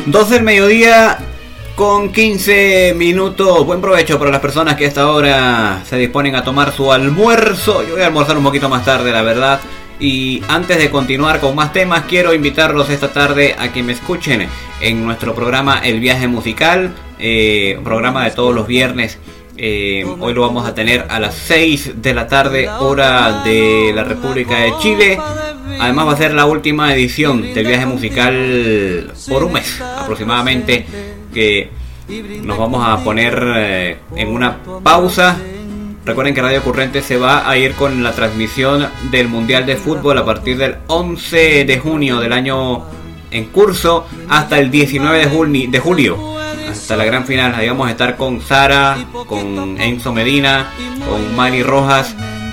12 del mediodía con 15 minutos. Buen provecho para las personas que a esta hora se disponen a tomar su almuerzo. Yo voy a almorzar un poquito más tarde, la verdad. Y antes de continuar con más temas, quiero invitarlos esta tarde a que me escuchen en nuestro programa El Viaje Musical, programa de todos los viernes. Hoy lo vamos a tener a las 6 de la tarde, hora de la República de Chile. Además va a ser la última edición del Viaje Musical por un mes aproximadamente, que nos vamos a poner en una pausa. Recuerden que Radio Currente se va a ir con la transmisión del Mundial de Fútbol a partir del 11 de junio del año en curso hasta el 19 de julio, hasta la gran final. Ahí vamos a estar con Sara, con Enzo Medina, con Mari Rojas,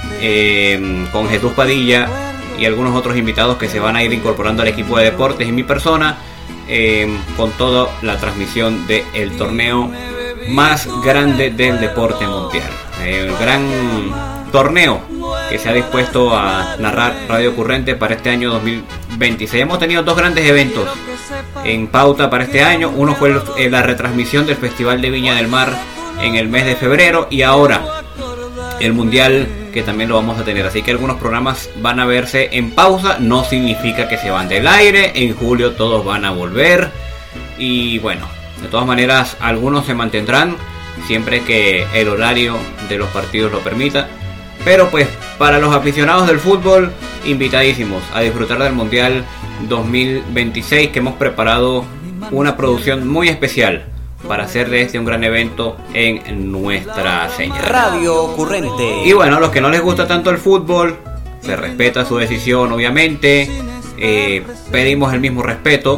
con Jesús Padilla y algunos otros invitados que se van a ir incorporando al equipo de deportes y mi persona, con toda la transmisión del torneo más grande del deporte mundial, el gran torneo que se ha dispuesto a narrar Radio Currente para este año 2026. Hemos tenido dos grandes eventos en pauta para este año. Uno fue la retransmisión del Festival de Viña del Mar en el mes de febrero, y ahora el Mundial, que también lo vamos a tener. Así que algunos programas van a verse en pausa. No significa que se van del aire. En julio todos van a volver. Y bueno, de todas maneras, algunos se mantendrán siempre que el horario de los partidos lo permita. Pero pues, para los aficionados del fútbol, invitadísimos a disfrutar del Mundial 2026, que hemos preparado una producción muy especial para hacer de este un gran evento en nuestra señal. Radio Currente. Y bueno, a los que no les gusta tanto el fútbol, se respeta su decisión, obviamente. Pedimos el mismo respeto.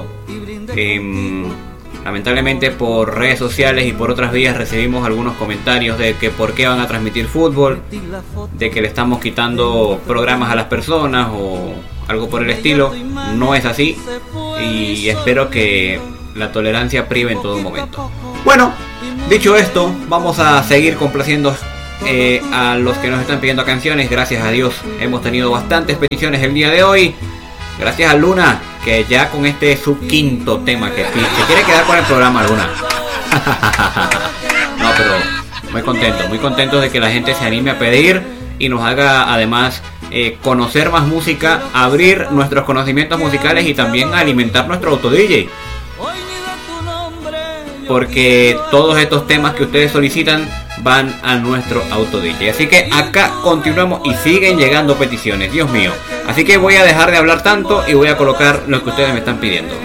Lamentablemente por redes sociales y por otras vías recibimos algunos comentarios de que por qué van a transmitir fútbol, de que le estamos quitando programas a las personas o algo por el estilo. No es así, y espero que la tolerancia prive en todo momento. Bueno, dicho esto, vamos a seguir complaciendo a los que nos están pidiendo canciones. Gracias a Dios hemos tenido bastantes peticiones el día de hoy. Gracias a Luna, que ya con este es su quinto tema que quiere quedar con el programa, Luna. No, pero muy contentos de que la gente se anime a pedir y nos haga además conocer más música, abrir nuestros conocimientos musicales y también alimentar nuestro auto DJ, porque todos estos temas que ustedes solicitan van a nuestro auto DJ. Así que acá continuamos y siguen llegando peticiones, Dios mío. Así que voy a dejar de hablar tanto y voy a colocar lo que ustedes me están pidiendo.